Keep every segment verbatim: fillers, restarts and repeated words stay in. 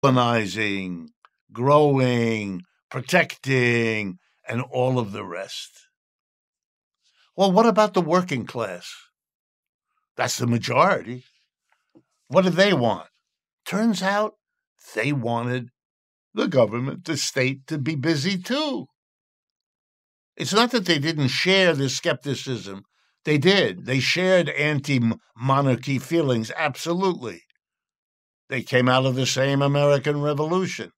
colonizing, growing, protecting, and all of the rest. Well, what about the working class? That's the majority. What did they want? Turns out they wanted the government, the state, to be busy too. It's not that they didn't share this skepticism. They did. They shared anti-monarchy feelings, absolutely. They came out of the same American Revolution.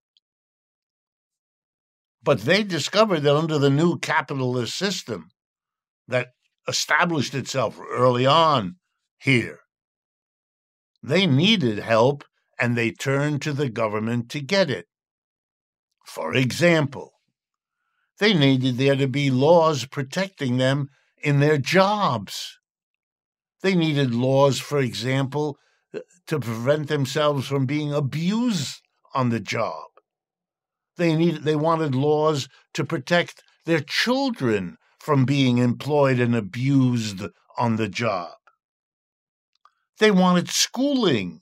But they discovered that under the new capitalist system that established itself early on here, they needed help, and they turned to the government to get it. For example, they needed there to be laws protecting them in their jobs. They needed laws, for example, to prevent themselves from being abused on the job. They needed, they wanted laws to protect their children from being employed and abused on the job. They wanted schooling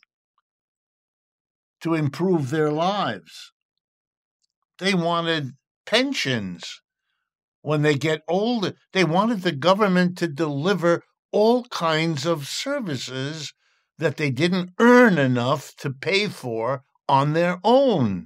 to improve their lives. They wanted pensions when they get old. They wanted the government to deliver all kinds of services that they didn't earn enough to pay for on their own.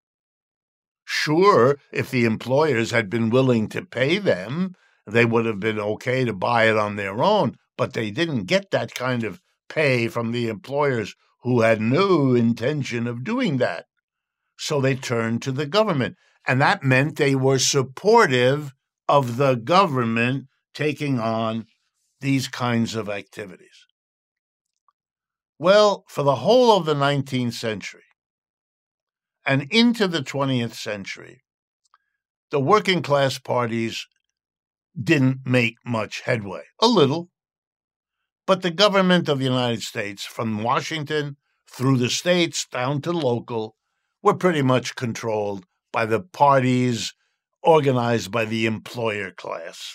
Sure, if the employers had been willing to pay them, they would have been okay to buy it on their own, but they didn't get that kind of pay from the employers who had no intention of doing that. So they turned to the government, and that meant they were supportive of the government taking on these kinds of activities. Well, for the whole of the nineteenth century and into the twentieth century, the working class parties didn't make much headway. A little. But the government of the United States, from Washington through the states down to local, were pretty much controlled by the parties organized by the employer class,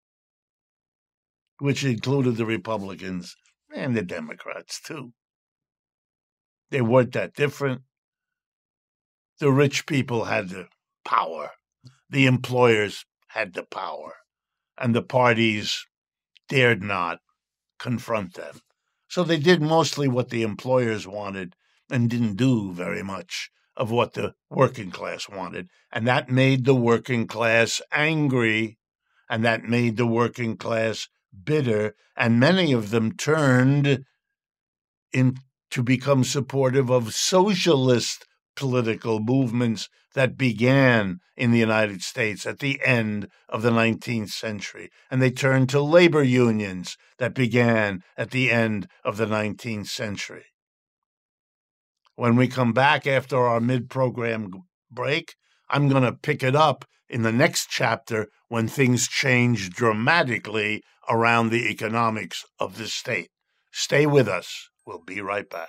which included the Republicans and the Democrats, too. They weren't that different. The rich people had the power. The employers had the power. And the parties dared not confront them. So they did mostly what the employers wanted and didn't do very much of what the working class wanted. And that made the working class angry, and that made the working class bitter, and many of them turned in to become supportive of socialist political movements that began in the United States at the end of the nineteenth century. And they turned to labor unions that began at the end of the nineteenth century. When we come back after our mid-program break, I'm going to pick it up in the next chapter when things change dramatically around the economics of the state. Stay with us. We'll be right back.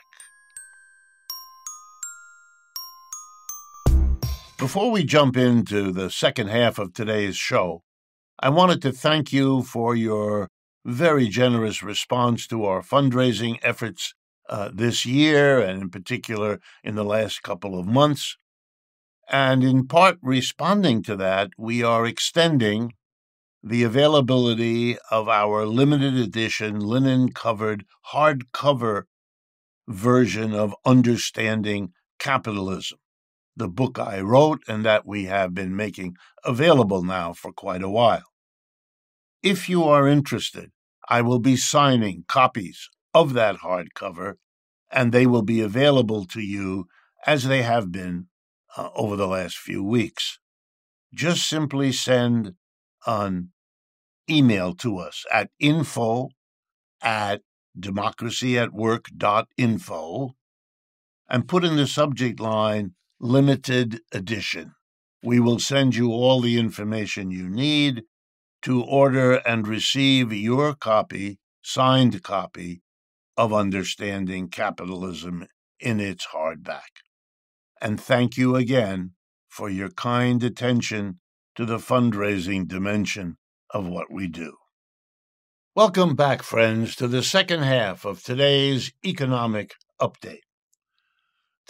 Before we jump into the second half of today's show, I wanted to thank you for your very generous response to our fundraising efforts uh, this year, and in particular in the last couple of months. And in part responding to that, we are extending the availability of our limited edition, linen-covered, hardcover version of Understanding Capitalism, the book I wrote and that we have been making available now for quite a while. If you are interested, I will be signing copies of that hardcover, and they will be available to you as they have been uh, over the last few weeks. Just simply send an email to us at info at democracyatwork.info and put in the subject line limited edition. We will send you all the information you need to order and receive your copy, signed copy, of Understanding Capitalism in its hardback. And thank you again for your kind attention to the fundraising dimension of what we do. Welcome back, friends, to the second half of today's economic update.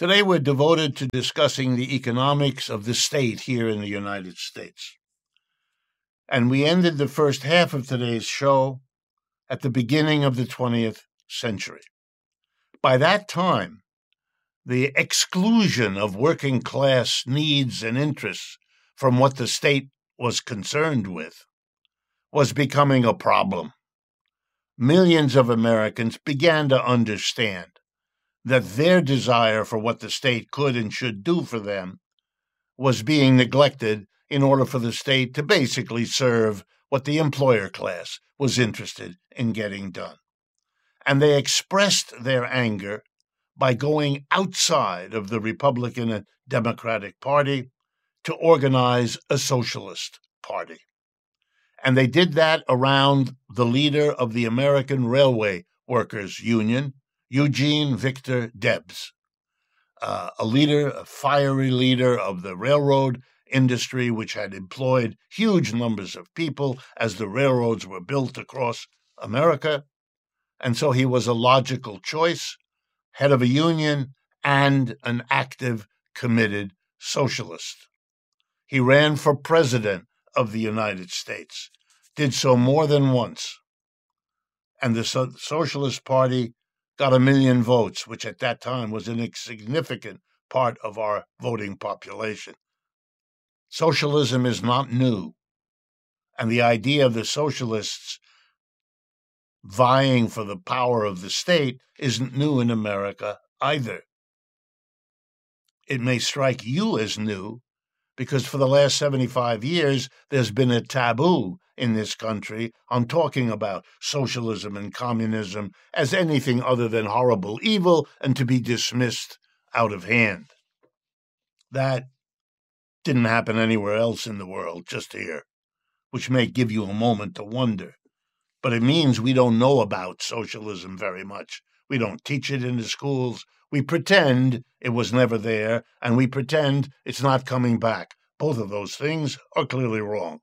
Today we're devoted to discussing the economics of the state here in the United States. And we ended the first half of today's show at the beginning of the twentieth century. By that time, the exclusion of working class needs and interests from what the state was concerned with was becoming a problem. Millions of Americans began to understand that their desire for what the state could and should do for them was being neglected in order for the state to basically serve what the employer class was interested in getting done. And they expressed their anger by going outside of the Republican and Democratic Party to organize a socialist party. And they did that around the leader of the American Railway Workers Union, Eugene Victor Debs, uh, a leader, a fiery leader of the railroad industry, which had employed huge numbers of people as the railroads were built across America. And so he was a logical choice, head of a union and an active, committed socialist. He ran for president of the United States, did so more than once. And the so- Socialist Party got a million votes, which at that time was an insignificant part of our voting population. Socialism is not new, and the idea of the socialists vying for the power of the state isn't new in America either. It may strike you as new because for the last seventy-five years, there's been a taboo in this country on talking about socialism and communism as anything other than horrible evil and to be dismissed out of hand. That didn't happen anywhere else in the world, just here, which may give you a moment to wonder. But it means we don't know about socialism very much. We don't teach it in the schools. We pretend it was never there, and we pretend it's not coming back. Both of those things are clearly wrong.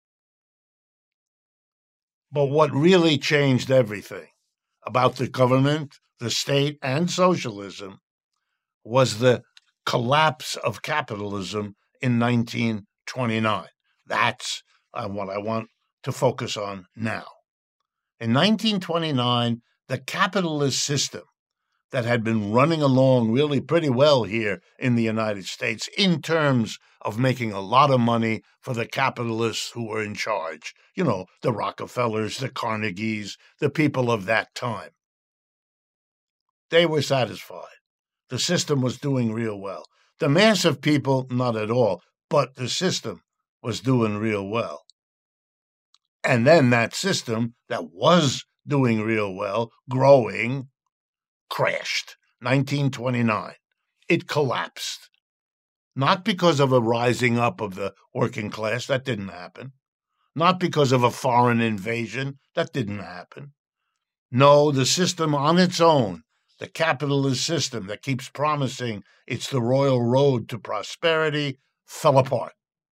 But what really changed everything about the government, the state, and socialism was the collapse of capitalism in nineteen twenty-nine. That's uh, what I want to focus on now. In nineteen twenty-nine, the capitalist system that had been running along really pretty well here in the United States in terms of making a lot of money for the capitalists who were in charge. You know, the Rockefellers, the Carnegies, the people of that time. They were satisfied. The system was doing real well. The mass of people, not at all, but the system was doing real well. And then that system that was doing real well, growing, crashed. nineteen twenty-nine. It collapsed. Not because of a rising up of the working class. That didn't happen. Not because of a foreign invasion. That didn't happen. No, the system on its own, the capitalist system that keeps promising it's the royal road to prosperity, fell apart.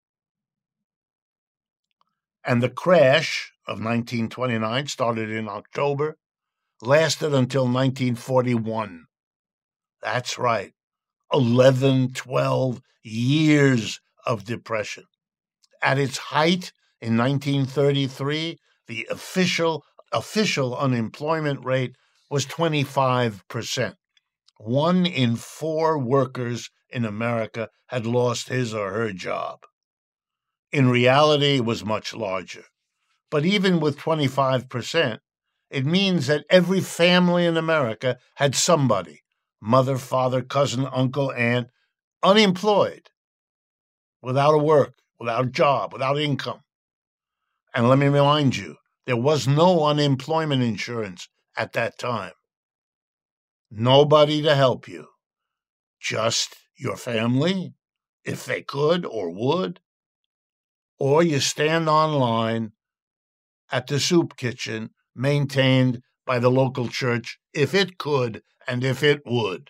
And the crash of nineteen twenty-nine started in October, lasted until nineteen forty-one. That's right, eleven, twelve years of depression. At its height in nineteen thirty-three, the official official unemployment rate was twenty-five percent. One in four workers in America had lost his or her job. In reality, it was much larger. But even with twenty-five percent, it means that every family in America had somebody, mother, father, cousin, uncle, aunt, unemployed, without a work, without a job, without income. And let me remind you, there was no unemployment insurance at that time. Nobody to help you, just your family, if they could or would, or you stand online at the soup kitchen maintained by the local church, if it could and if it would.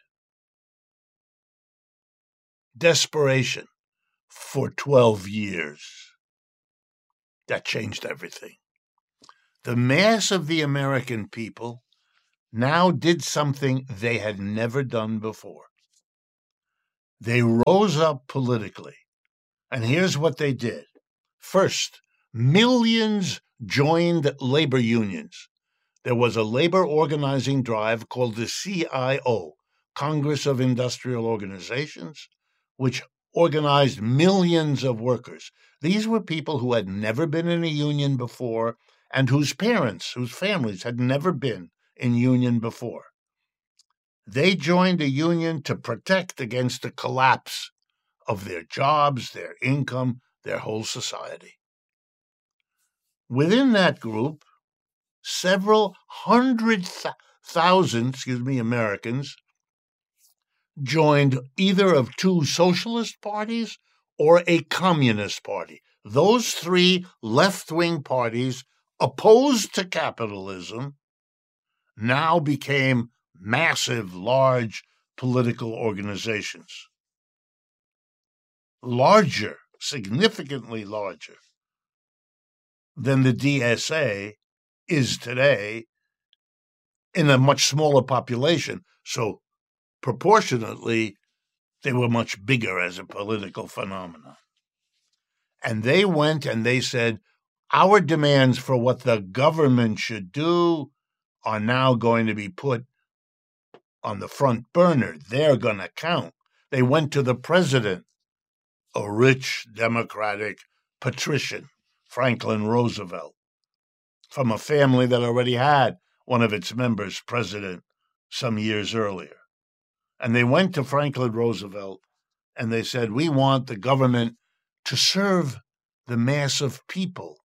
Desperation for twelve years. That changed everything. The mass of the American people now did something they had never done before. They rose up politically. And here's what they did. First, millions joined labor unions. There was a labor organizing drive called the C I O, Congress of Industrial Organizations, which organized millions of workers. These were people who had never been in a union before and whose parents, whose families had never been in union before. They joined a union to protect against the collapse of their jobs, their income, their whole society. Within that group, several hundred th- thousand, excuse me, Americans joined either of two socialist parties or a communist party. Those three left-wing parties opposed to capitalism now became massive, large political organizations. Larger, significantly larger than the D S A is today in a much smaller population. So proportionately, they were much bigger as a political phenomenon. And they went and they said, our demands for what the government should do are now going to be put on the front burner. They're going to count. They went to the president, a rich Democratic patrician, Franklin Roosevelt, from a family that already had one of its members president some years earlier. And they went to Franklin Roosevelt and they said, we want the government to serve the mass of people.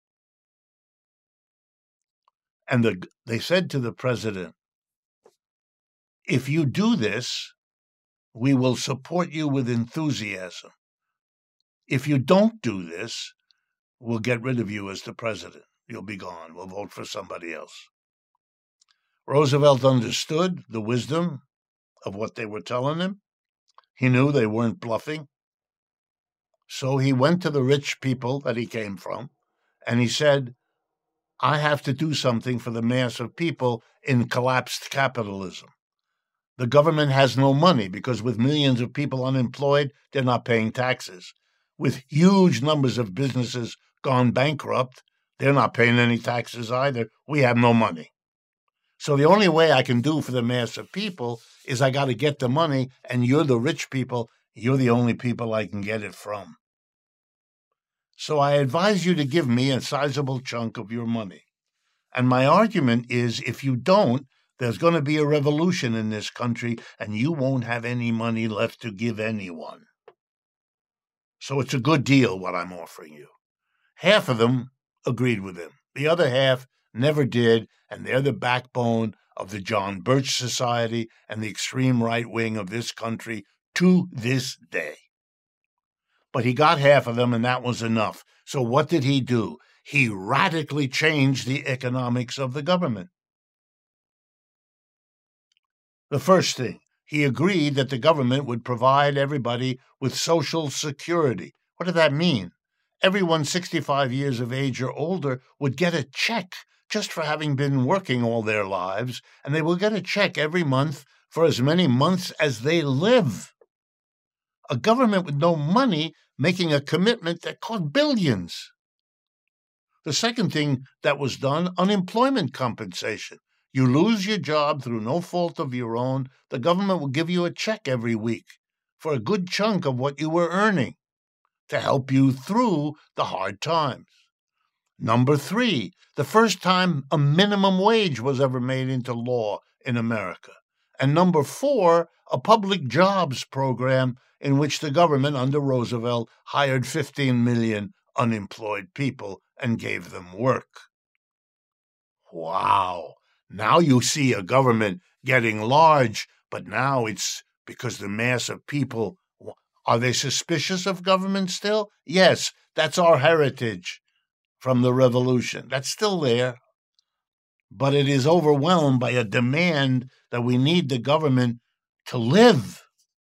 And the, they said to the president, if you do this, we will support you with enthusiasm. If you don't do this, we'll get rid of you as the president. You'll be gone. We'll vote for somebody else. Roosevelt understood the wisdom of what they were telling him. He knew they weren't bluffing. So he went to the rich people that he came from, and he said, I have to do something for the mass of people in collapsed capitalism. The government has no money because with millions of people unemployed, they're not paying taxes. With huge numbers of businesses gone bankrupt, they're not paying any taxes either. We have no money. So the only way I can do for the mass of people is I got to get the money, and you're the rich people. You're the only people I can get it from. So I advise you to give me a sizable chunk of your money. And my argument is, if you don't, there's going to be a revolution in this country, and you won't have any money left to give anyone. So it's a good deal what I'm offering you. Half of them agreed with him. The other half never did, and they're the backbone of the John Birch Society and the extreme right wing of this country to this day. But he got half of them, and that was enough. So what did he do? He radically changed the economics of the government. The first thing, he agreed that the government would provide everybody with Social Security. What did that mean? Everyone sixty-five years of age or older would get a check just for having been working all their lives, and they will get a check every month for as many months as they live. A government with no money making a commitment that cost billions. The second thing that was done, unemployment compensation. You lose your job through no fault of your own, the government will give you a check every week for a good chunk of what you were earning to help you through the hard times. Number three, the first time a minimum wage was ever made into law in America. And number four, a public jobs program in which the government under Roosevelt hired fifteen million unemployed people and gave them work. Wow. Now you see a government getting large, but now it's because the mass of people, are they suspicious of government still? Yes, that's our heritage from the revolution. That's still there. But it is overwhelmed by a demand that we need the government to live.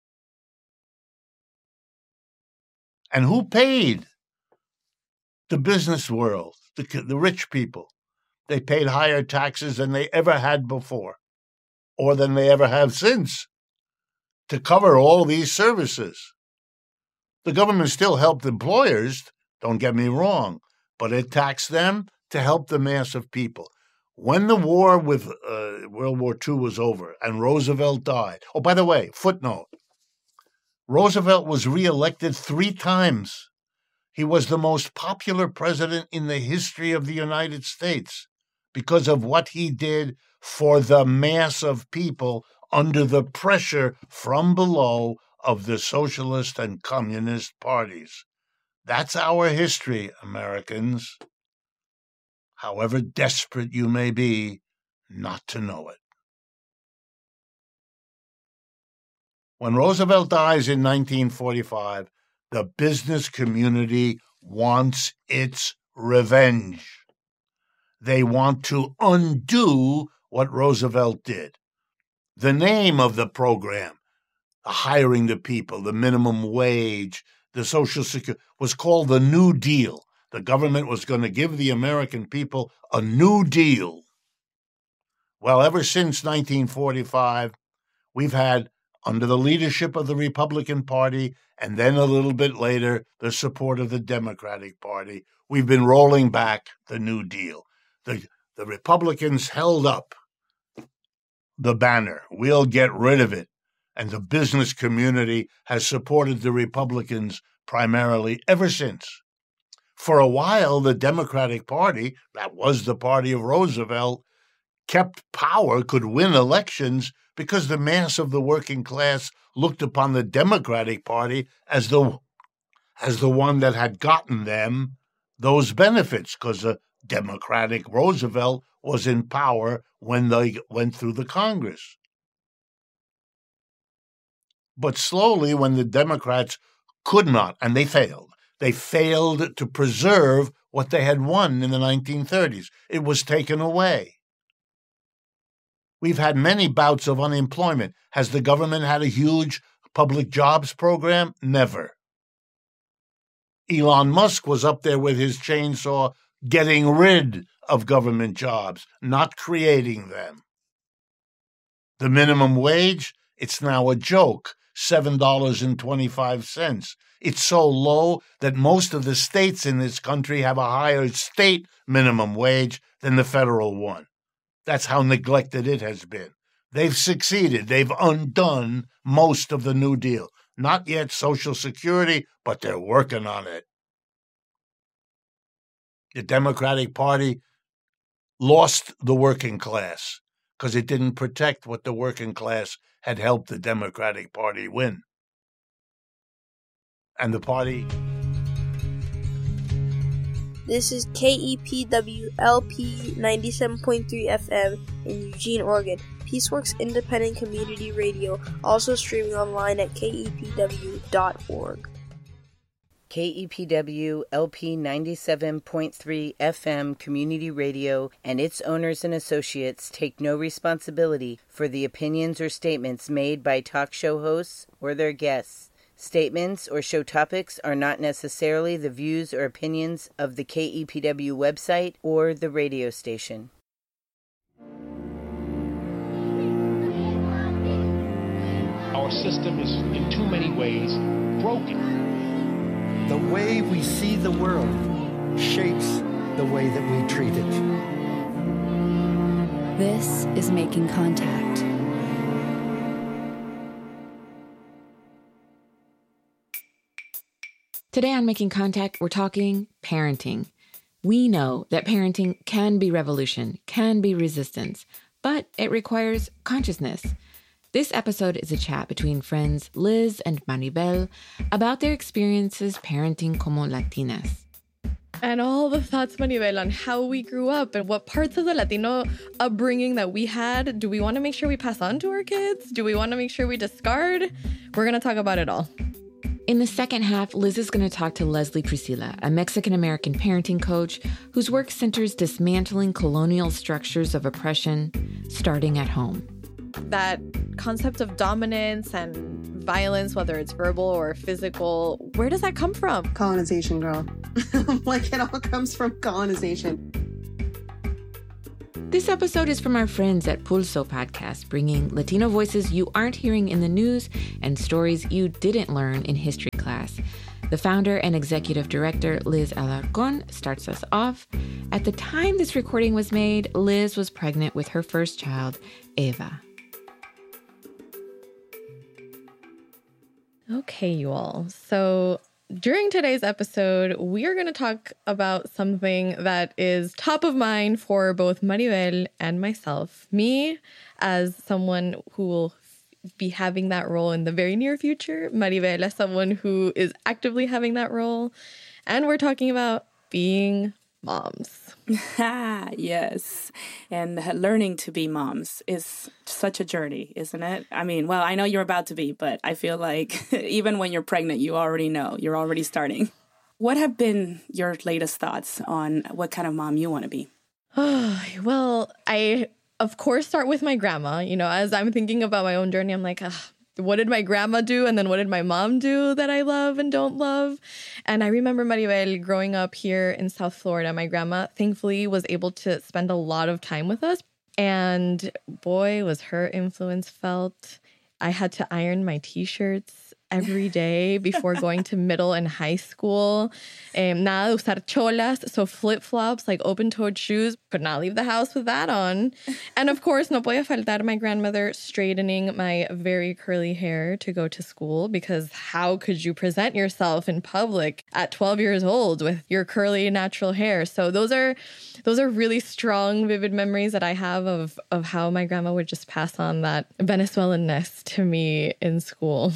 And who paid? The business world, the, the rich people. They paid higher taxes than they ever had before, or than they ever have since. to cover all these services. The government still helped employers, don't get me wrong, but it taxed them to help the mass of people. When the war with uh, World War Two was over and Roosevelt died, oh, by the way, footnote, Roosevelt was reelected three times. He was the most popular president in the history of the United States because of what he did for the mass of people under the pressure from below of the socialist and communist parties. That's our history, Americans. However desperate you may be not to know it. When Roosevelt dies in nineteen forty-five, the business community wants its revenge. They want to undo what Roosevelt did. The name of the program, the hiring the people, the minimum wage, the Social Security, was called the New Deal. The government was going to give the American people a new deal. Well, ever since nineteen forty-five, we've had, under the leadership of the Republican Party, and then a little bit later, the support of the Democratic Party, we've been rolling back the New Deal. The, the Republicans held up the banner. We'll get rid of it. And the business community has supported the Republicans primarily ever since. For a while, the Democratic Party, that was the party of Roosevelt, kept power, could win elections because the mass of the working class looked upon the Democratic Party as the, as the one that had gotten them those benefits, because the Democratic Roosevelt was in power when they went through the Congress. But slowly, when the Democrats could not, and they failed, they failed to preserve what they had won in the nineteen thirties. It was taken away. We've had many bouts of unemployment. Has the government had a huge public jobs program? Never. Elon Musk was up there with his chainsaw getting rid of government jobs, not creating them. The minimum wage, it's now a joke, seven dollars and twenty-five cents. It's so low that most of the states in this country have a higher state minimum wage than the federal one. That's how neglected it has been. They've succeeded. They've undone most of the New Deal. Not yet Social Security, but they're working on it. The Democratic Party lost the working class because it didn't protect what the working class had helped the Democratic Party win. And the party... This is K E P W L P ninety-seven point three F M in Eugene, Oregon. Peaceworks Independent Community Radio, also streaming online at K E P W dot org. K E P W L P ninety-seven point three F M Community Radio and its owners and associates take no responsibility for the opinions or statements made by talk show hosts or their guests. Statements or show topics are not necessarily the views or opinions of the K E P W website or the radio station. Our system is in too many ways broken. The way we see the world shapes the way that we treat it. This is Making Contact. Today on Making Contact, we're talking parenting. We know that parenting can be revolution, can be resistance, but it requires consciousness. This episode is a chat between friends Liz and Maribel about their experiences parenting como Latinas. And all the thoughts, Maribel, on how we grew up and what parts of the Latino upbringing that we had, do we want to make sure we pass on to our kids? Do we want to make sure we discard? We're going to talk about it all. In the second half, Liz is going to talk to Leslie Priscilla, a Mexican-American parenting coach whose work centers dismantling colonial structures of oppression, starting at home. That concept of dominance and violence, whether it's verbal or physical, where does that come from? Colonization, girl. Like, it all comes from colonization. This episode is from our friends at Pulso Podcast, bringing Latino voices you aren't hearing in the news and stories you didn't learn in history class. The founder and executive director, Liz Alarcón, starts us off. At the time this recording was made, Liz was pregnant with her first child, Eva. Okay, you all. So during today's episode, we are going to talk about something that is top of mind for both Maribel and myself. Me, as someone who will be having that role in the very near future. Maribel, as someone who is actively having that role. And we're talking about being moms. Yes. And learning to be moms is such a journey, isn't it? I mean, well, I know you're about to be, but I feel like even when you're pregnant, you already know. You're already starting. What have been your latest thoughts on what kind of mom you want to be? Well, I, of course, start with my grandma. You know, as I'm thinking about my own journey, I'm like, ugh. What did my grandma do? And then what did my mom do that I love and don't love? And I remember Maribel growing up here in South Florida. My grandma, thankfully, was able to spend a lot of time with us. And boy, was her influence felt. I had to iron my t-shirts every day before going to middle and high school. Um, nada de usar cholas, so flip-flops, like open-toed shoes. Could not leave the house with that on. And of course, no podía faltar my grandmother straightening my very curly hair to go to school, because how could you present yourself in public at twelve years old with your curly natural hair? So those are those are really strong, vivid memories that I have of, of how my grandma would just pass on that Venezuelan-ness to me in school.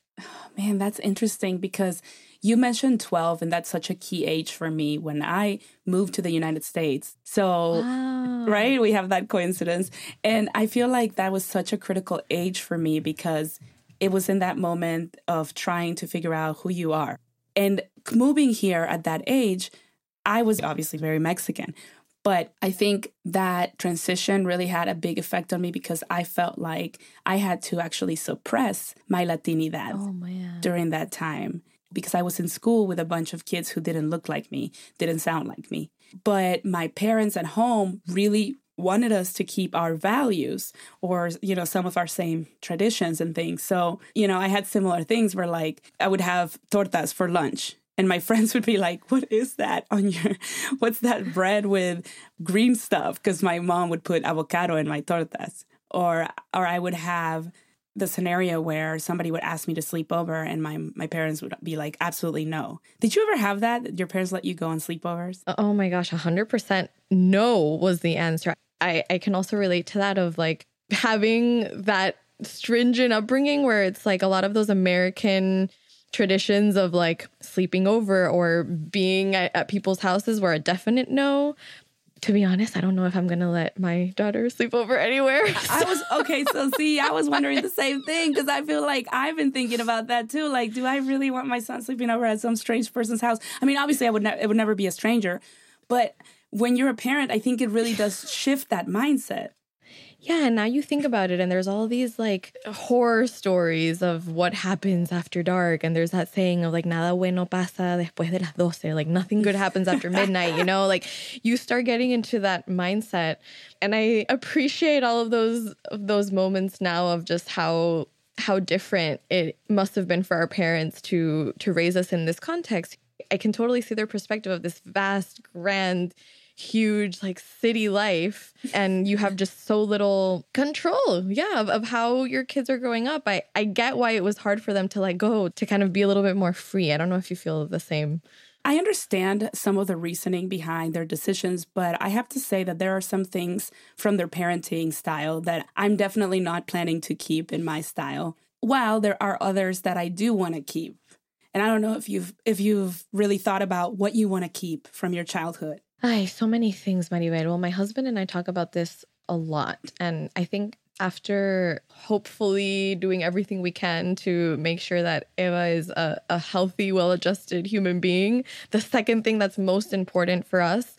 Man, that's interesting because you mentioned twelve, and that's such a key age for me when I moved to the United States. So, wow. Right, we have that coincidence. And I feel like that was such a critical age for me because it was in that moment of trying to figure out who you are. And moving here at that age, I was obviously very Mexican. But I think that transition really had a big effect on me because I felt like I had to actually suppress my Latinidad oh, man. during that time because I was in school with a bunch of kids who didn't look like me, didn't sound like me. But my parents at home really wanted us to keep our values or, you know, some of our same traditions and things. So, you know, I had similar things where like I would have tortas for lunch. And my friends would be like, what is that on your, what's that bread with green stuff? Because my mom would put avocado in my tortas. Or or I would have the scenario where somebody would ask me to sleep over and my, my parents would be like, absolutely no. Did you ever have that? Your parents let you go on sleepovers? Oh my gosh, one hundred percent no was the answer. I, I can also relate to that of like having that stringent upbringing where it's like a lot of those American traditions of like sleeping over or being at, at people's houses were a definite no. To be honest, I don't know if I'm going to let my daughter sleep over anywhere. So. I was, okay, so see, I was wondering the same thing because I feel like I've been thinking about that too. Like, do I really want my son sleeping over at some strange person's house? I mean, obviously I would ne- it would never be a stranger, but when you're a parent, I think it really does shift that mindset. Yeah, and now you think about it, and there's all these, like, horror stories of what happens after dark, and there's that saying of, like, nada bueno pasa después de las doce, like, nothing good happens after midnight, you know? Like, you start getting into that mindset, and I appreciate all of those of those moments now of just how how different it must have been for our parents to to raise us in this context. I can totally see their perspective of this vast, grand, huge like city life, and you have just so little control yeah of, of how your kids are growing up. I, I get why it was hard for them to let go, to kind of be a little bit more free. I don't know if you feel the same. I understand some of the reasoning behind their decisions, but I have to say that there are some things from their parenting style that I'm definitely not planning to keep in my style, while there are others that I do want to keep. And I don't know if you've if you've really thought about what you want to keep from your childhood. Ay, so many things, Maribel. Well, my husband and I talk about this a lot. And I think after hopefully doing everything we can to make sure that Eva is a, a healthy, well-adjusted human being, the second thing that's most important for us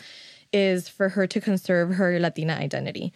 is for her to conserve her Latina identity.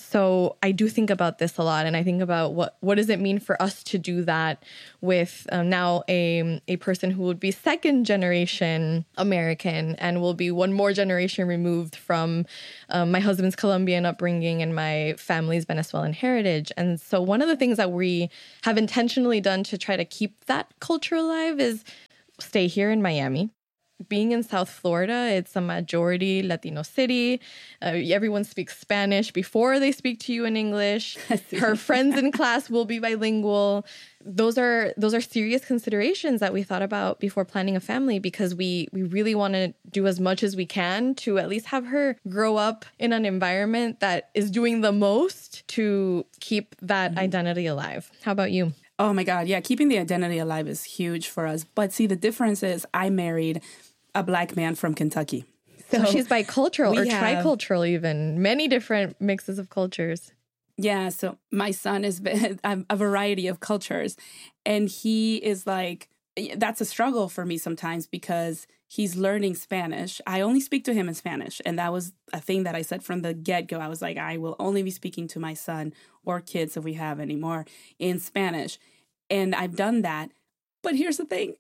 So I do think about this a lot, and I think about what what does it mean for us to do that with um, now a a person who would be second generation American and will be one more generation removed from um, my husband's Colombian upbringing and my family's Venezuelan heritage. And so one of the things that we have intentionally done to try to keep that culture alive is stay here in Miami. Being in South Florida, it's a majority Latino city. Uh, everyone speaks Spanish before they speak to you in English. Her friends in class will be bilingual. Those are those are serious considerations that we thought about before planning a family, because we we really want to do as much as we can to at least have her grow up in an environment that is doing the most to keep that mm-hmm. identity alive. How about you? Oh my God, yeah, keeping the identity alive is huge for us. But see, the difference is I married a Black man from Kentucky. So, so she's bicultural or have, tricultural even. Many different mixes of cultures. Yeah, so my son is a variety of cultures. And he is like, that's a struggle for me sometimes because he's learning Spanish. I only speak to him in Spanish. And that was a thing that I said from the get-go. I was like, I will only be speaking to my son or kids if we have any more in Spanish. And I've done that. But here's the thing.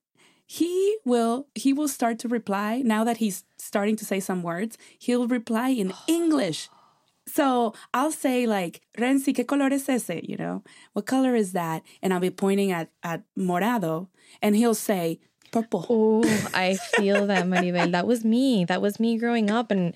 He will he will start to reply, now that he's starting to say some words, he'll reply in English. So I'll say like, Renzi, ¿qué color es ese? You know, what color is that? And I'll be pointing at, at morado, and he'll say, purple. Oh, I feel that, Maribel. That was me. That was me growing up. And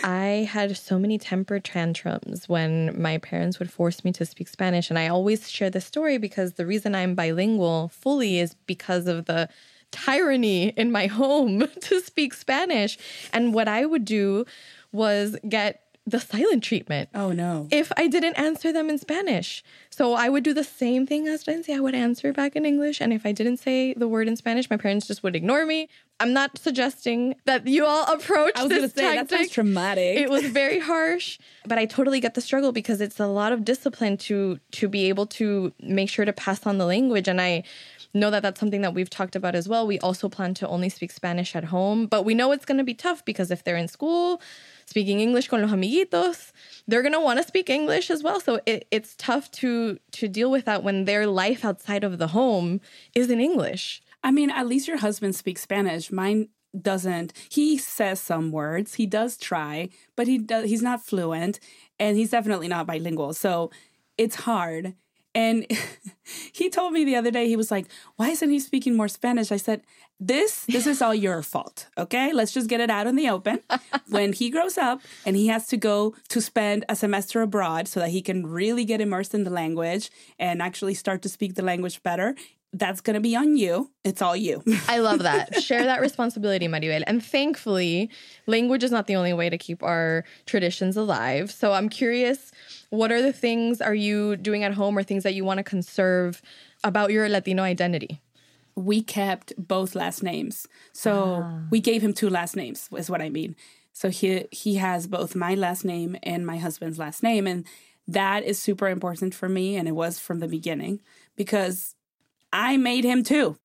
I had so many temper tantrums when my parents would force me to speak Spanish. And I always share this story because the reason I'm bilingual fully is because of the tyranny in my home to speak Spanish. And what I would do was get the silent treatment. Oh, no. If I didn't answer them in Spanish. So I would do the same thing as Renzi. I would answer back in English. And if I didn't say the word in Spanish, my parents just would ignore me. I'm not suggesting that you all approach I was this gonna say, tactic. That sounds traumatic. It was very harsh, but I totally get the struggle because it's a lot of discipline to to be able to make sure to pass on the language. And I know that that's something that we've talked about as well. We also plan to only speak Spanish at home, but we know it's going to be tough because if they're in school speaking English con los amiguitos, they're going to want to speak English as well. So it, it's tough to to deal with that when their life outside of the home is in English. I mean, at least your husband speaks Spanish. Mine doesn't. He says some words. He does try, but he does, he's not fluent, and he's definitely not bilingual. So it's hard. And he told me the other day, he was like, why isn't he speaking more Spanish? I said, this, this is all your fault, okay? Let's just get it out in the open. When he grows up and he has to go to spend a semester abroad so that he can really get immersed in the language and actually start to speak the language better, that's going to be on you. It's all you. I love that. Share that responsibility, Maribel. And thankfully, language is not the only way to keep our traditions alive. So I'm curious, what are the things are you doing at home or things that you want to conserve about your Latino identity? We kept both last names. So ah. we gave him two last names, is what I mean. So he he has both my last name and my husband's last name. And that is super important for me. And it was from the beginning because I made him too.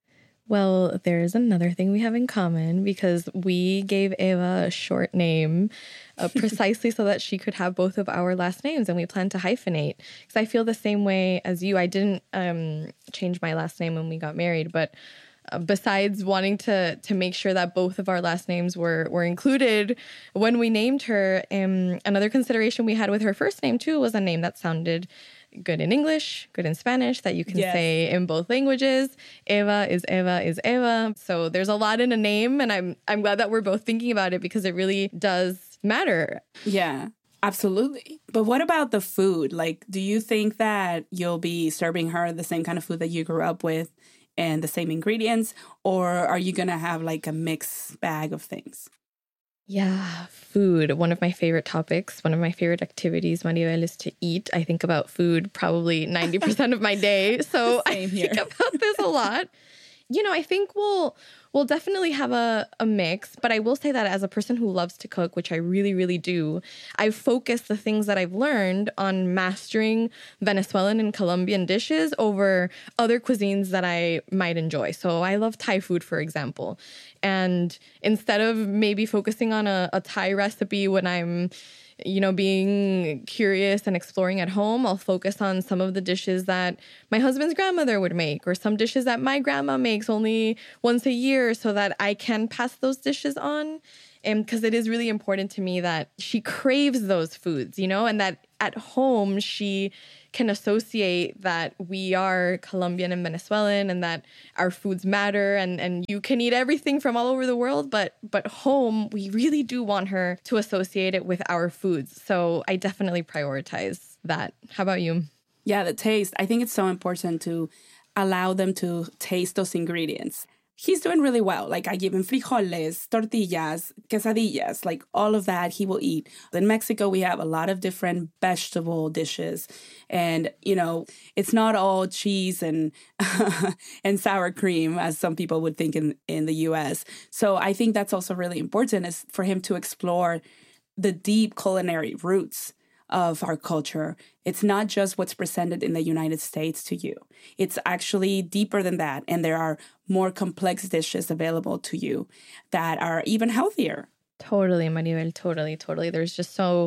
Well, there's another thing we have in common because we gave Eva a short name uh, precisely so that she could have both of our last names, and we plan to hyphenate. Because I feel the same way as you. I didn't um, change my last name when we got married, but uh, besides wanting to to make sure that both of our last names were were included when we named her, um, another consideration we had with her first name too was a name that sounded good in English, good in Spanish, that you can yes. say in both languages. Eva is Eva is Eva. So there's a lot in a name, and I'm I'm glad that we're both thinking about it because it really does matter. Yeah, absolutely. But what about the food? Like, do you think that you'll be serving her the same kind of food that you grew up with and the same ingredients, or are you going to have like a mixed bag of things? Yeah, food. One of my favorite topics, one of my favorite activities, Maribel, is to eat. I think about food probably ninety percent of my day. So I think about this a lot. you know, I think we'll we'll definitely have a, a mix, but I will say that as a person who loves to cook, which I really, really do, I've focused the things that I've learned on mastering Venezuelan and Colombian dishes over other cuisines that I might enjoy. So I love Thai food, for example. And instead of maybe focusing on a, a Thai recipe when I'm you know, being curious and exploring at home, I'll focus on some of the dishes that my husband's grandmother would make, or some dishes that my grandma makes only once a year, so that I can pass those dishes on. And because it is really important to me that she craves those foods, you know, and that at home she can associate that we are Colombian and Venezuelan and that our foods matter, and, and you can eat everything from all over the world, but but home, we really do want her to associate it with our foods. So I definitely prioritize that. How about you? Yeah, the taste. I think it's so important to allow them to taste those ingredients. He's doing really well. Like, I give him frijoles, tortillas, quesadillas, like all of that he will eat. In Mexico, we have a lot of different vegetable dishes. And, you know, it's not all cheese and and sour cream, as some people would think in, in the U S. So I think that's also really important, is for him to explore the deep culinary roots of our culture. It's not just what's presented in the United States to you. It's actually deeper than that. And there are more complex dishes available to you that are even healthier. Totally, Maribel. Totally, totally. There's just so,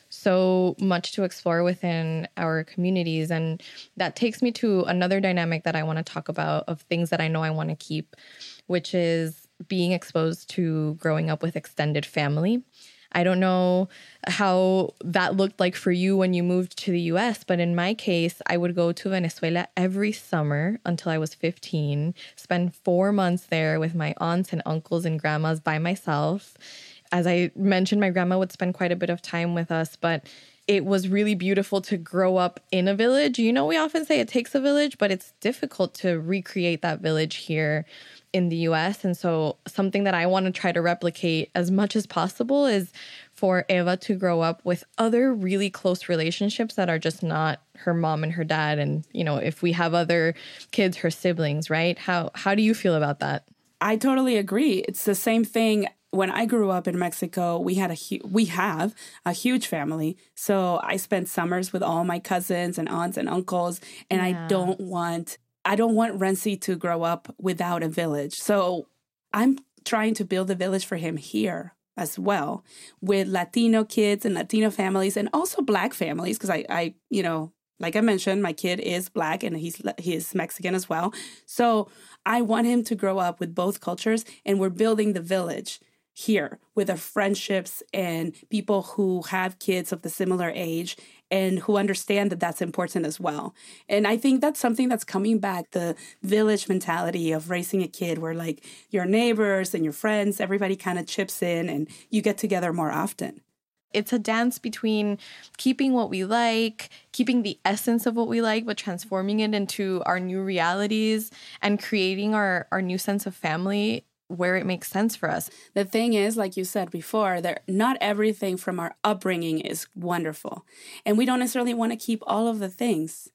so much to explore within our communities. And that takes me to another dynamic that I want to talk about, of things that I know I want to keep, which is being exposed to growing up with extended family. I don't know how that looked like for you when you moved to the U S, but in my case, I would go to Venezuela every summer until I was fifteen, spend four months there with my aunts and uncles and grandmas by myself. As I mentioned, my grandma would spend quite a bit of time with us, but it was really beautiful to grow up in a village. You know, we often say it takes a village, but it's difficult to recreate that village here in the U S. And so something that I want to try to replicate as much as possible is for Eva to grow up with other really close relationships that are just not her mom and her dad. And, you know, if we have other kids, her siblings, right? How how do you feel about that? I totally agree. It's the same thing. When I grew up in Mexico, we had a hu- we have a huge family. So I spent summers with all my cousins and aunts and uncles, and yeah. I don't want I don't want Renzi to grow up without a village. So I'm trying to build a village for him here as well, with Latino kids and Latino families, and also Black families, because I, I, you know, like I mentioned, my kid is Black and he's he's Mexican as well. So I want him to grow up with both cultures, and we're building the village here with our friendships and people who have kids of the similar age and who understand that that's important as well. And I think that's something that's coming back, the village mentality of raising a kid, where like your neighbors and your friends, everybody kind of chips in and you get together more often. It's a dance between keeping what we like, keeping the essence of what we like, but transforming it into our new realities and creating our, our new sense of family where it makes sense for us. The thing is, like you said before, that not everything from our upbringing is wonderful. And we don't necessarily want to keep all of the things.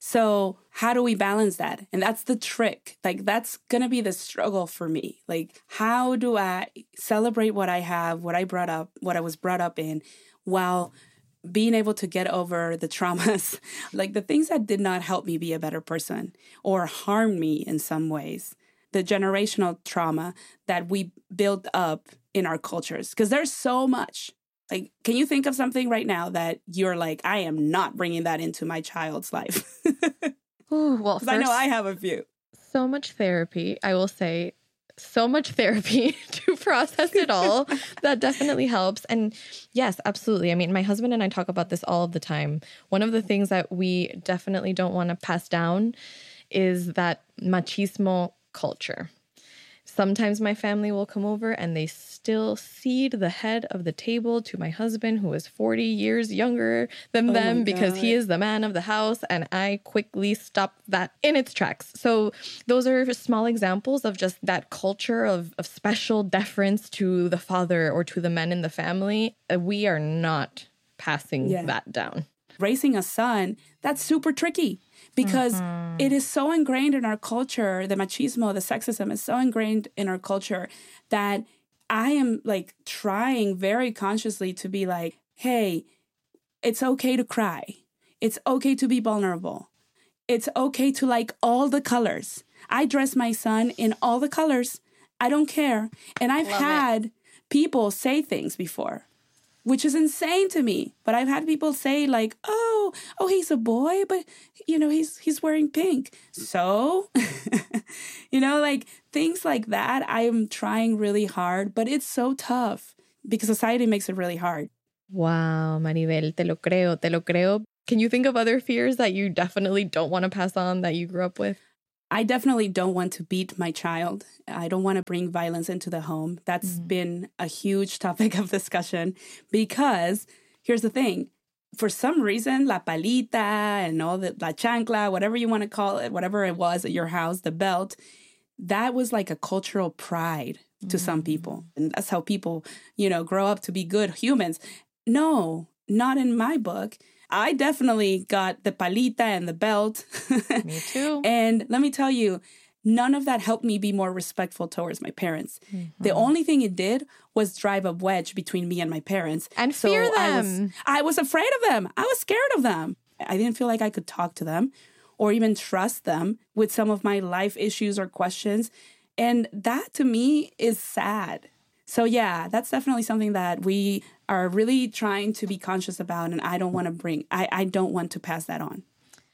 So how do we balance that? And that's the trick. Like, that's going to be the struggle for me. Like, how do I celebrate what I have, what I brought up, what I was brought up in, while being able to get over the traumas, like the things that did not help me be a better person or harm me in some ways. The generational trauma that we built up in our cultures. Because there's so much. Like, can you think of something right now that you're like, I am not bringing that into my child's life? Ooh, well, first, I know I have a few. So much therapy, I will say. So much therapy to process it all. That definitely helps. And yes, absolutely. I mean, my husband and I talk about this all of the time. One of the things that we definitely don't want to pass down is that machismo culture. Sometimes my family will come over and they still cede the head of the table to my husband, who is forty years younger than oh them, because he is the man of the house, and I quickly stop that in its tracks. So those are small examples of just that culture of, of special deference to the father or to the men in the family. We are not passing yeah. that down. raising a son, that's super tricky because mm-hmm. it is so ingrained in our culture. The machismo, the sexism is so ingrained in our culture that I am like trying very consciously to be like, hey, it's okay to cry. It's okay to be vulnerable. It's okay to like all the colors. I dress my son in all the colors. I don't care. And I've Love had it. people say things before, which is insane to me. But I've had people say like, oh, oh, he's a boy, but, you know, he's he's wearing pink. So, you know, like things like that, I am trying really hard, but it's so tough because society makes it really hard. Wow, Maribel, te lo creo, te lo creo. Can you think of other fears that you definitely don't want to pass on that you grew up with? I definitely don't want to beat my child. I don't want to bring violence into the home. That's mm-hmm. been a huge topic of discussion because here's the thing. For some reason, la palita and all the, la chancla, whatever you want to call it, whatever it was at your house, the belt, that was like a cultural pride mm-hmm. to some people. And that's how people, you know, grow up to be good humans. No, not in my book. I definitely got the palita and the belt. Me too. And let me tell you, none of that helped me be more respectful towards my parents. Mm-hmm. The only thing it did was drive a wedge between me and my parents. And so fear them. I was, I was afraid of them. I was scared of them. I didn't feel like I could talk to them or even trust them with some of my life issues or questions. And that to me is sad. So yeah, that's definitely something that we are really trying to be conscious about, and I don't want to bring, I, I don't want to pass that on.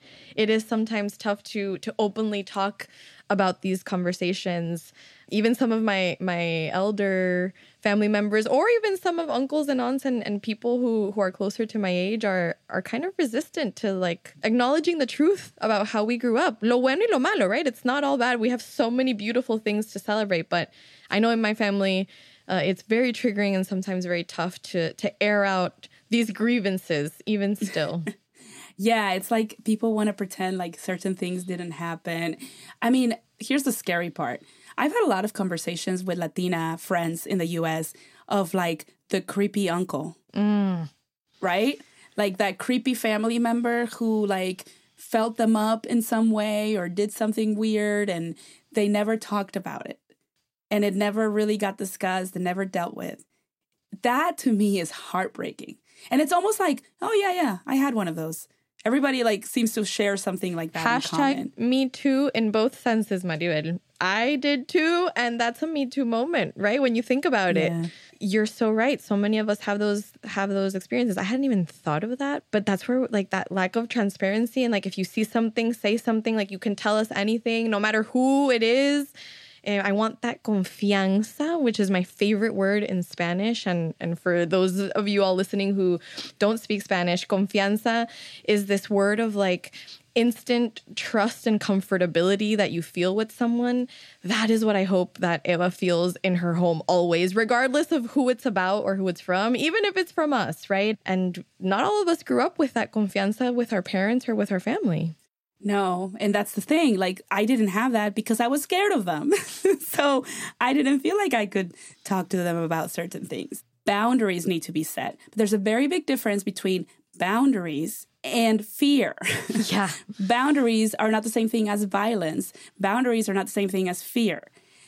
It is sometimes tough to to openly talk about these conversations. Even some of my my elder family members, or even some of uncles and aunts and, and people who, who are closer to my age are are kind of resistant to like acknowledging the truth about how we grew up. Lo bueno y lo malo, right? It's not all bad. We have so many beautiful things to celebrate, but I know in my family, Uh, it's very triggering and sometimes very tough to to air out these grievances, even still. Yeah, it's like people want to pretend like certain things didn't happen. I mean, here's the scary part. I've had a lot of conversations with Latina friends in the U S of like the creepy uncle, mm. right? Like that creepy family member who like felt them up in some way or did something weird and they never talked about it. And it never really got discussed and never dealt with. That to me is heartbreaking. And it's almost like, oh yeah, yeah, I had one of those. Everybody like seems to share something like that. Hashtag in common. Me Too in both senses, Maribel. I did too, and that's a Me Too moment, right? When you think about yeah. it, you're so right. So many of us have those have those experiences. I hadn't even thought of that, but that's where like that lack of transparency and like if you see something, say something, like you can tell us anything, no matter who it is. Uh, I want that confianza, which is my favorite word in Spanish. And, and for those of you all listening who don't speak Spanish, confianza is this word of like instant trust and comfortability that you feel with someone. That is what I hope that Eva feels in her home always, regardless of who it's about or who it's from, even if it's from us, right? And not all of us grew up with that confianza with our parents or with our family. No, and that's the thing. Like, I didn't have that because I was scared of them. So I didn't feel like I could talk to them about certain things. Boundaries need to be set. But there's a very big difference between boundaries and fear. Yeah. Boundaries are not the same thing as violence. Boundaries are not the same thing as fear.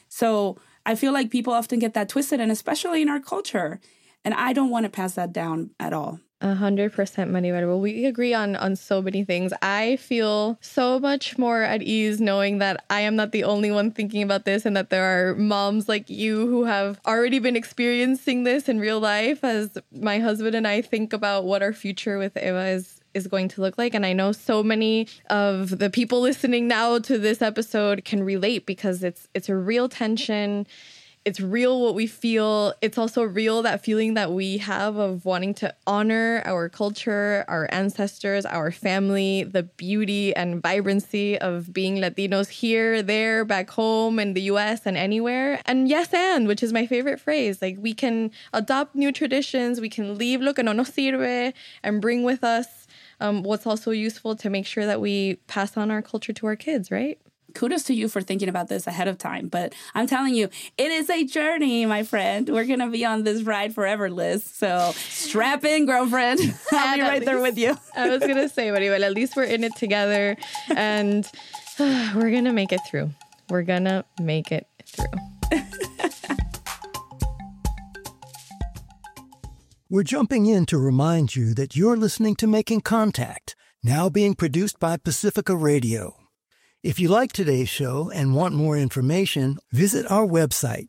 So I feel like people often get that twisted, and especially in our culture. And I don't want to pass that down at all. A hundred percent, Maribel. Well, we agree on, on so many things. I feel so much more at ease knowing that I am not the only one thinking about this and that there are moms like you who have already been experiencing this in real life as my husband and I think about what our future with Eva is is going to look like. And I know so many of the people listening now to this episode can relate because it's it's a real tension. It's real what we feel. It's also real that feeling that we have of wanting to honor our culture, our ancestors, our family, the beauty and vibrancy of being Latinos here, there, back home in the U S and anywhere. And yes, and, which is my favorite phrase. Like we can adopt new traditions. We can leave lo que no nos sirve and bring with us um, what's also useful to make sure that we pass on our culture to our kids, right? kudos to you for thinking about this ahead of time. But I'm telling you, it is a journey, my friend. We're going to be on this ride forever, Liz. So strap in, girlfriend. I'll be right least, there with you. I was going to say, Maribel, at least we're in it together. And uh, we're going to make it through. We're going to make it through. We're jumping in to remind you that you're listening to Making Contact, now being produced by Pacifica Radio. If you like today's show and want more information, visit our website,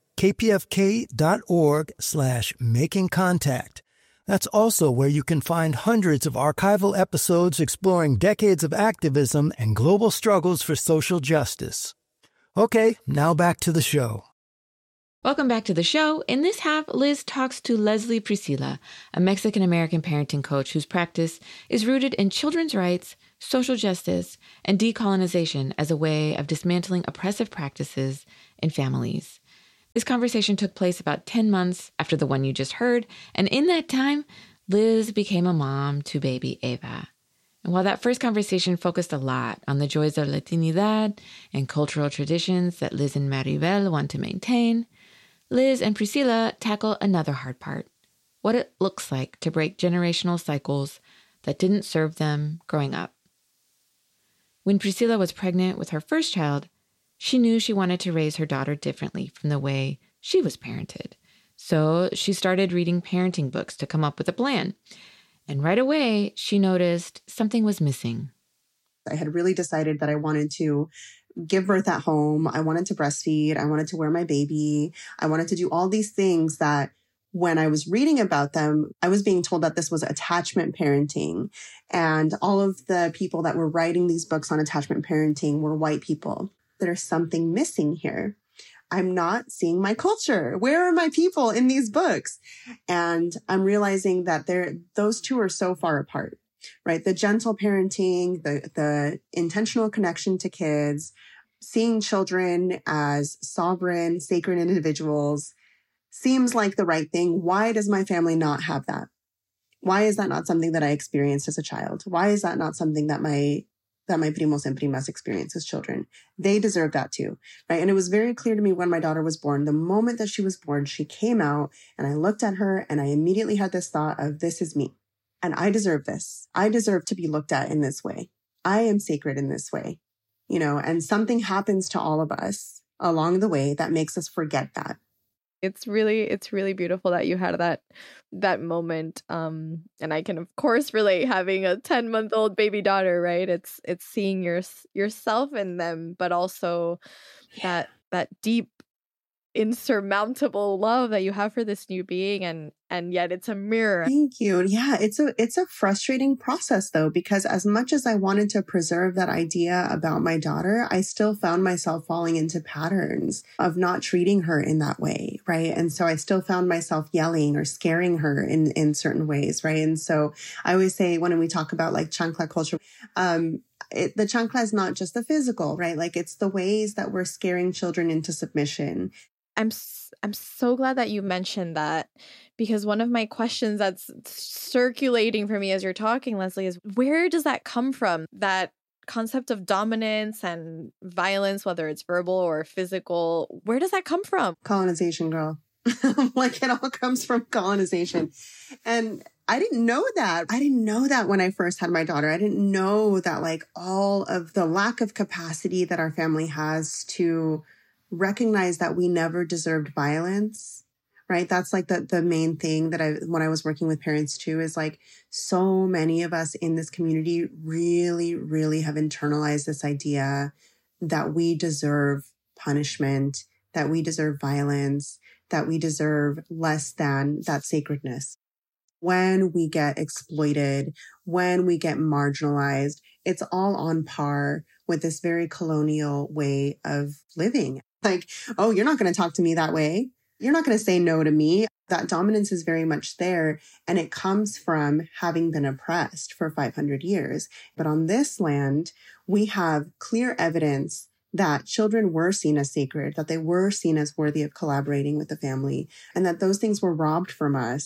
kpfk.org slash making contact. That's also where you can find hundreds of archival episodes exploring decades of activism and global struggles for social justice. Okay, now back to the show. Welcome back to the show. In this half, Liz talks to Leslie Priscilla, a Mexican-American parenting coach whose practice is rooted in children's rights, social justice, and decolonization as a way of dismantling oppressive practices in families. This conversation took place about ten months after the one you just heard, and in that time, Liz became a mom to baby Eva. And while that first conversation focused a lot on the joys of Latinidad and cultural traditions that Liz and Maribel want to maintain, Liz and Priscilla tackle another hard part, what it looks like to break generational cycles that didn't serve them growing up. When Priscilla was pregnant with her first child, she knew she wanted to raise her daughter differently from the way she was parented. So she started reading parenting books to come up with a plan. And right away, she noticed something was missing. I had really decided that I wanted to give birth at home. I wanted to breastfeed. I wanted to wear my baby. I wanted to do all these things that when I was reading about them, I was being told that this was attachment parenting. And all of the people that were writing these books on attachment parenting were white people. There's something missing here. I'm not seeing my culture. Where are my people in these books? And I'm realizing that they're, those two are so far apart. Right? The gentle parenting, the, the intentional connection to kids, seeing children as sovereign, sacred individuals seems like the right thing. Why does my family not have that? Why is that not something that I experienced as a child? Why is that not something that my that my primos and primas experience as children? They deserve that too, right? And it was very clear to me when my daughter was born. The moment that she was born, she came out and I looked at her and I immediately had this thought of, this is me. And I deserve this. I deserve to be looked at in this way. I am sacred in this way, you know, and something happens to all of us along the way that makes us forget that. It's really, it's really beautiful that you had that, that moment. Um, and I can of course relate having a ten month old baby daughter, right? It's, it's seeing your, yourself in them, but also yeah. that, that deep, insurmountable love that you have for this new being, and and yet it's a mirror. Thank you. Yeah, it's a it's a frustrating process though, because as much as I wanted to preserve that idea about my daughter, I still found myself falling into patterns of not treating her in that way, right? And so I still found myself yelling or scaring her in in certain ways, right? And so I always say when we talk about like chancla culture, um It, the chancla is not just the physical, right? Like it's the ways that we're scaring children into submission. I'm I'm so glad that you mentioned that, because one of my questions that's circulating for me as you're talking, Leslie, is where does that come from? That concept of dominance and violence, whether it's verbal or physical, where does that come from? Colonization, girl. Like it all comes from colonization. And I didn't know that. I didn't know that when I first had my daughter. I didn't know that like all of the lack of capacity that our family has to recognize that we never deserved violence, right? That's like the, the main thing that I, when I was working with parents too, is like so many of us in this community really, really have internalized this idea that we deserve punishment, that we deserve violence, that we deserve less than that sacredness. When we get exploited, when we get marginalized, it's all on par with this very colonial way of living. Like, oh, you're not going to talk to me that way. You're not going to say no to me. That dominance is very much there. And it comes from having been oppressed for five hundred years. But on this land, we have clear evidence that children were seen as sacred, that they were seen as worthy of collaborating with the family, and that those things were robbed from us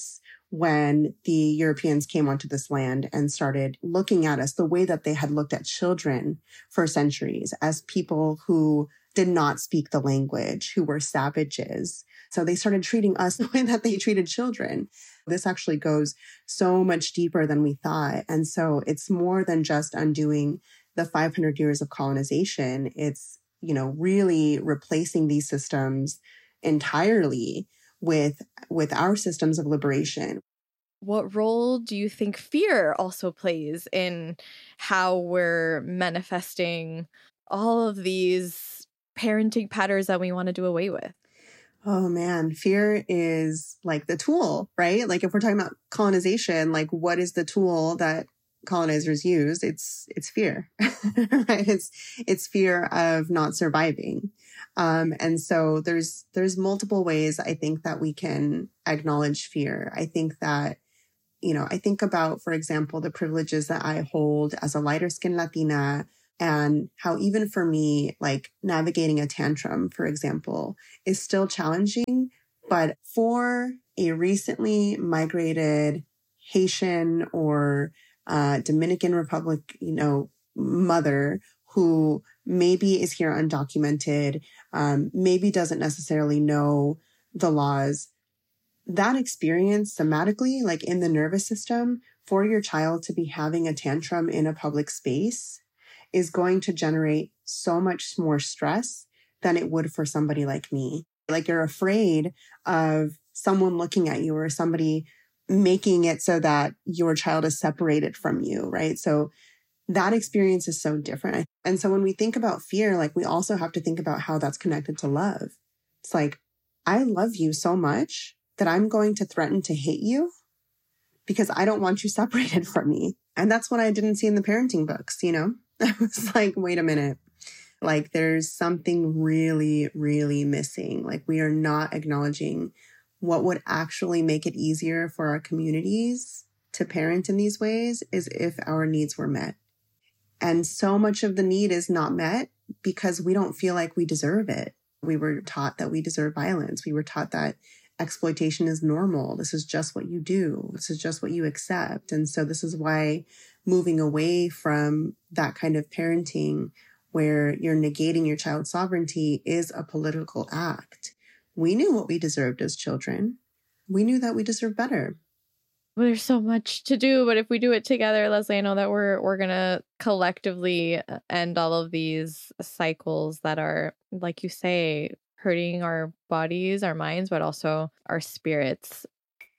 when the Europeans came onto this land and started looking at us the way that they had looked at children for centuries, as people who did not speak the language, who were savages. So they started treating us the way that they treated children. This actually goes so much deeper than we thought. And so it's more than just undoing the five hundred years of colonization. It's, you know, really replacing these systems entirely with with our systems of liberation. What role do you think fear also plays in how we're manifesting all of these parenting patterns that we want to do away with? Oh man, fear is like the tool, right? Like if we're talking about colonization, like what is the tool that colonizers used? It's it's fear, right? It's it's fear of not surviving. Um, and so there's there's multiple ways I think that we can acknowledge fear. I think that, you know, I think about, for example, the privileges that I hold as a lighter skinned Latina, and how even for me, like navigating a tantrum, for example, is still challenging. But for a recently migrated Haitian or uh, Dominican Republic, you know, mother who maybe is here undocumented, um, maybe doesn't necessarily know the laws, that experience somatically, like in the nervous system, for your child to be having a tantrum in a public space is going to generate so much more stress than it would for somebody like me. Like you're afraid of someone looking at you or somebody making it so that your child is separated from you, right? So that experience is so different. And so when we think about fear, like we also have to think about how that's connected to love. It's like, I love you so much that I'm going to threaten to hate you because I don't want you separated from me. And that's what I didn't see in the parenting books, you know? I was like, wait a minute. Like there's something really, really missing. Like we are not acknowledging what would actually make it easier for our communities to parent in these ways is if our needs were met. And so much of the need is not met because we don't feel like we deserve it. We were taught that we deserve violence. We were taught that exploitation is normal. This is just what you do. This is just what you accept. And so this is why moving away from that kind of parenting where you're negating your child's sovereignty is a political act. We knew what we deserved as children. We knew that we deserved better. Well, there's so much to do, but if we do it together, Leslie, I know that we're we're gonna collectively end all of these cycles that are, like you say, hurting our bodies, our minds, but also our spirits.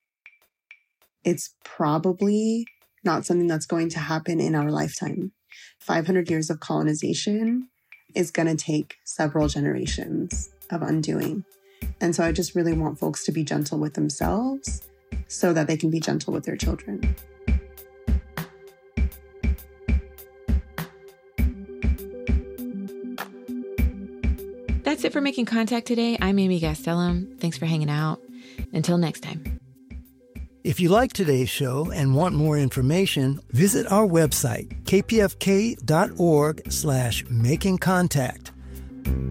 It's probably not something that's going to happen in our lifetime. five hundred years of colonization is going to take several generations of undoing. And so I just really want folks to be gentle with themselves so that they can be gentle with their children. That's it for Making Contact today. I'm Amy Gastelum. Thanks for hanging out. Until next time. If you like today's show and want more information, visit our website, k p f k dot org slash making contact.